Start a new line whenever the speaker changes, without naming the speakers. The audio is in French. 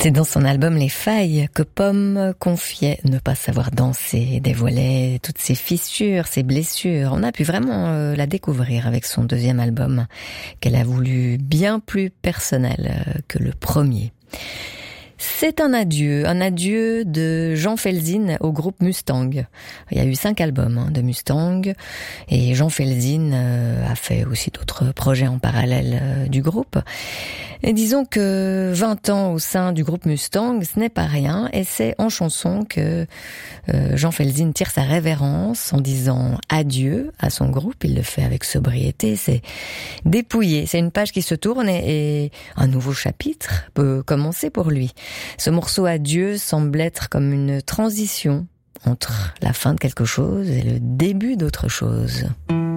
C'est dans son album Les Failles que Pomme confiait ne pas savoir danser, dévoilait toutes ses fissures, ses blessures. On a pu vraiment la découvrir avec son deuxième album qu'elle a voulu bien plus personnel que le premier. C'est un adieu de Jean Felzin au groupe Mustang. Il y a eu 5 albums de Mustang et Jean Felzin a fait aussi d'autres projets en parallèle du groupe. Et disons que 20 ans au sein du groupe Mustang, ce n'est pas rien et c'est en chanson que Jean Felzin tire sa révérence en disant adieu à son groupe. Il le fait avec sobriété, c'est dépouillé. C'est une page qui se tourne et un nouveau chapitre peut commencer pour lui. Ce morceau Adieu semble être comme une transition entre la fin de quelque chose et le début d'autre chose.